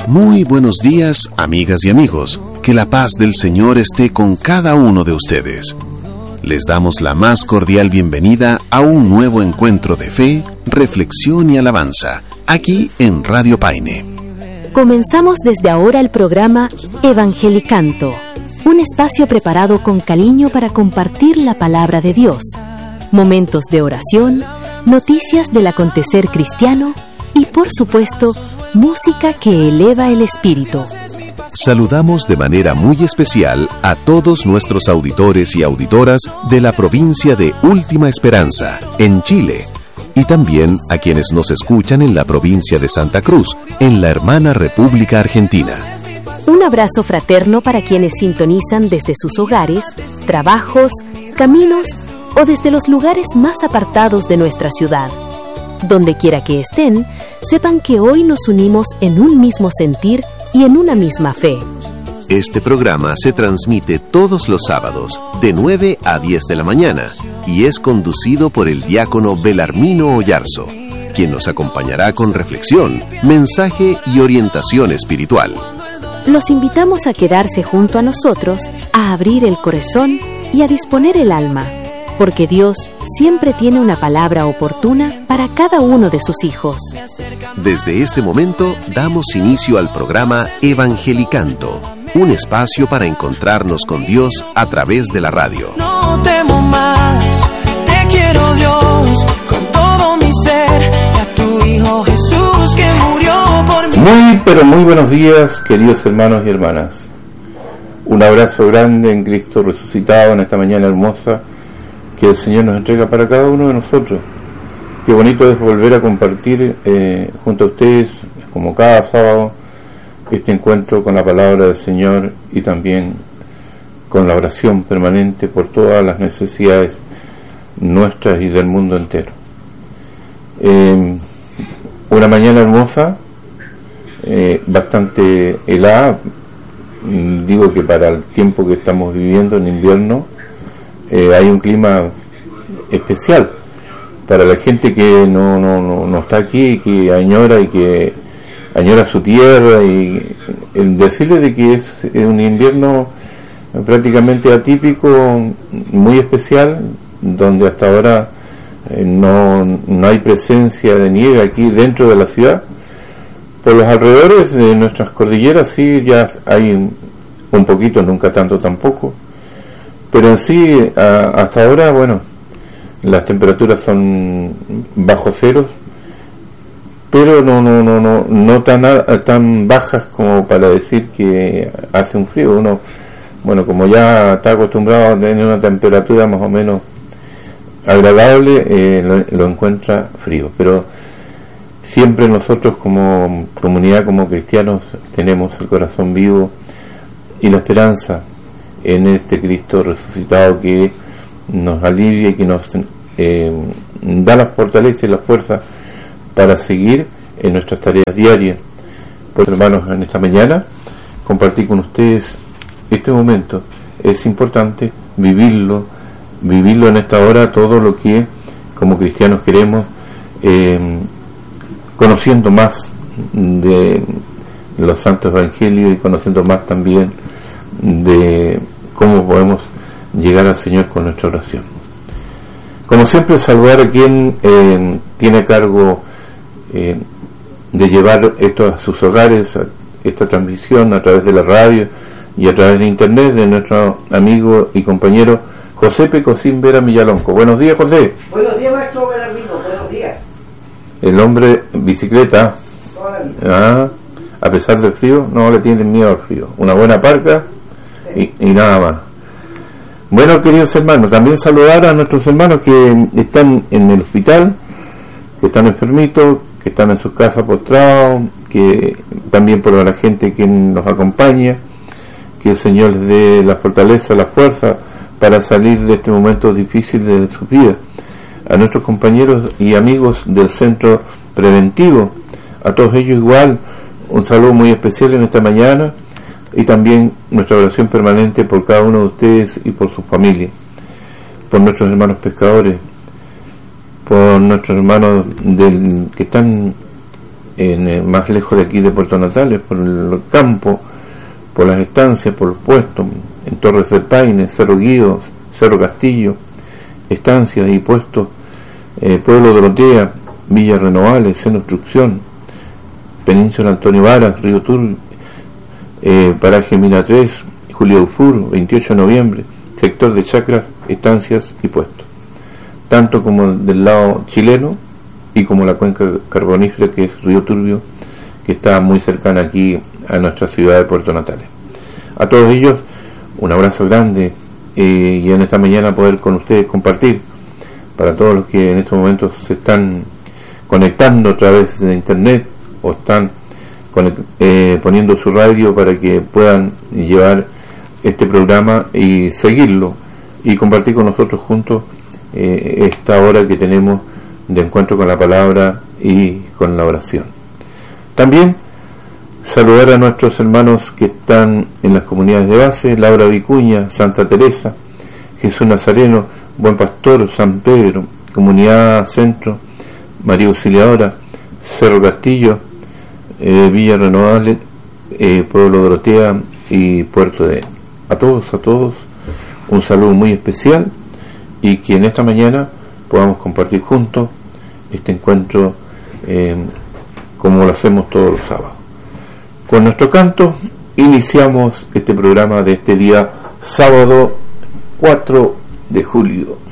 Muy buenos días, amigas y amigos. Que la paz del Señor esté con cada uno de ustedes. Les damos la más cordial bienvenida a un nuevo encuentro de fe, reflexión y alabanza, aquí en Radio Paine. Comenzamos desde ahora el programa Evangelicanto, un espacio preparado con cariño para compartir la palabra de Dios, momentos de oración, noticias del acontecer cristiano y, por supuesto, música que eleva el espíritu. Saludamos de manera muy especial a todos nuestros auditores y auditoras de la provincia de Última Esperanza, en Chile, y también a quienes nos escuchan en la provincia de Santa Cruz, en la hermana República Argentina. Un abrazo fraterno para quienes sintonizan desde sus hogares, trabajos, caminos o desde los lugares más apartados de nuestra ciudad. Donde quiera que estén, sepan que hoy nos unimos en un mismo sentir y en una misma fe. Este programa se transmite todos los sábados, de 9 a 10 de la mañana, y es conducido por el diácono Belarmino Oyarzo, quien nos acompañará con reflexión, mensaje y orientación espiritual. Los invitamos a quedarse junto a nosotros, a abrir el corazón y a disponer el alma, porque Dios siempre tiene una palabra oportuna para cada uno de sus hijos. Desde este momento damos inicio al programa Evangelicanto, un espacio para encontrarnos con Dios a través de la radio. No temo más, te quiero Dios, con todo mi ser, y a tu Hijo Jesús que murió por mí. Muy buenos días, queridos hermanos y hermanas. Un abrazo grande en Cristo resucitado en esta mañana hermosa que el Señor nos entrega para cada uno de nosotros. Qué bonito es volver a compartir junto a ustedes, como cada sábado, este encuentro con la palabra del Señor y también con la oración permanente por todas las necesidades nuestras y del mundo entero. Una mañana hermosa, bastante helada, digo que para el tiempo que estamos viviendo en invierno, hay un clima especial para la gente que no está aquí, que añora y que añora su tierra, y el decirle de que es un invierno prácticamente atípico, muy especial, donde hasta ahora no hay presencia de nieve aquí dentro de la ciudad. Por los alrededores de nuestras cordilleras sí ya hay un poquito, nunca tanto tampoco, pero en sí hasta ahora, bueno, las temperaturas son bajo ceros, pero no tan bajas como para decir que hace un frío. Uno, bueno, como ya está acostumbrado a tener una temperatura más o menos agradable, lo encuentra frío. Pero siempre nosotros como comunidad, como cristianos, tenemos el corazón vivo y la esperanza en este Cristo resucitado que nos alivia y que nos da la fortaleza y la fuerza para seguir en nuestras tareas diarias. Pues, hermanos, en esta mañana compartí con ustedes este momento. Es importante vivirlo en esta hora, todo lo que como cristianos queremos, conociendo más de los santos evangelios y conociendo más también de cómo podemos llegar al Señor con nuestra oración. Como siempre, saludar a quien tiene a cargo de llevar esto a sus hogares, esta transmisión a través de la radio y a través de internet, de nuestro amigo y compañero José Pecosín Vera Millalonco. Buenos días, José. Buenos días, maestro Belarmino, buenos días. El hombre bicicleta, a pesar del frío, no le tienen miedo al frío. Una buena parca y nada más. Bueno, queridos hermanos, también saludar a nuestros hermanos que están en el hospital, que están enfermitos, que están en sus casas postrados, que también por la gente que nos acompaña, que el Señor les dé la fortaleza, la fuerza para salir de este momento difícil de su vida. A nuestros compañeros y amigos del centro preventivo, a todos ellos igual, un saludo muy especial en esta mañana, y también nuestra oración permanente por cada uno de ustedes y por sus familias, por nuestros hermanos pescadores, por nuestros hermanos que están más lejos de aquí de Puerto Natales, por el campo, por las estancias, por el puesto, en Torres del Paine, Cerro Guido, Cerro Castillo, estancias y puestos, Pueblo Dorotea, Villa Renovales, Seno Instrucción, Península Antonio Varas, Río Turbio, Paraje Mina 3, Julio Ufur, 28 de noviembre, sector de chacras, estancias y puestos, tanto como del lado chileno y como la cuenca carbonífera, que es Río Turbio, que está muy cercana aquí a nuestra ciudad de Puerto Natales. A todos ellos un abrazo grande, y en esta mañana poder con ustedes compartir, para todos los que en estos momentos se están conectando a través de internet o están poniendo su radio para que puedan llevar este programa y seguirlo y compartir con nosotros juntos esta hora que tenemos de encuentro con la palabra y con la oración. También saludar a nuestros hermanos que están en las comunidades de base: Laura Vicuña, Santa Teresa, Jesús Nazareno, Buen Pastor, San Pedro, Comunidad Centro, María Auxiliadora, Cerro Castillo, Villa Renovales, Pueblo Dorotea y Puerto de... A todos un saludo muy especial, y que en esta mañana podamos compartir juntos este encuentro como lo hacemos todos los sábados. Con nuestro canto iniciamos este programa de este día sábado 4 de julio.